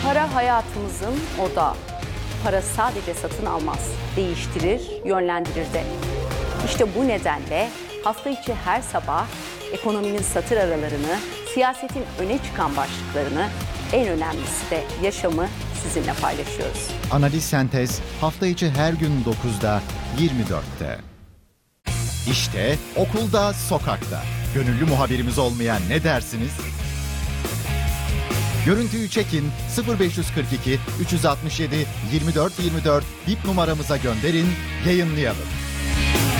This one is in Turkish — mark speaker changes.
Speaker 1: Para hayatımızın odağı. Para sadece satın almaz, değiştirir, yönlendirir de. İşte bu nedenle hafta içi her sabah ekonominin satır aralarını, siyasetin öne çıkan başlıklarını, en önemlisi de yaşamı sizinle paylaşıyoruz.
Speaker 2: Analiz Sentez hafta içi her gün 9'da 24'te. İşte okulda, sokakta. Gönüllü muhabirimiz olmayan ne dersiniz? Görüntüyü çekin, 0542 367 24 24 bip numaramıza gönderin, yayınlayalım.